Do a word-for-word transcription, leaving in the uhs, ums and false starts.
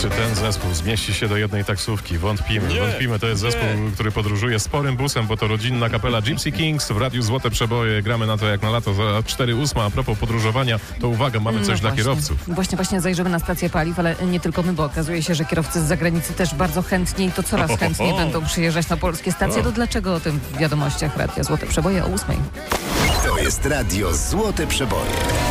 Czy ten zespół zmieści się do jednej taksówki? Wątpimy. Nie, Wątpimy. To jest nie. zespół, który podróżuje sporym busem, bo to rodzinna kapela Gypsy Kings. W Radiu Złote Przeboje gramy na to jak na lato za cztery ósme. A propos podróżowania, to uwaga, mamy coś No dla właśnie. kierowców. Właśnie, właśnie zajrzymy na stację paliw, ale nie tylko my, bo okazuje się, że kierowcy z zagranicy też bardzo chętnie i to coraz Ho, ho, ho. chętniej będą przyjeżdżać na polskie stacje. O. To dlaczego o tym w wiadomościach Radia Złote Przeboje o ósmej? To jest Radio Złote Przeboje.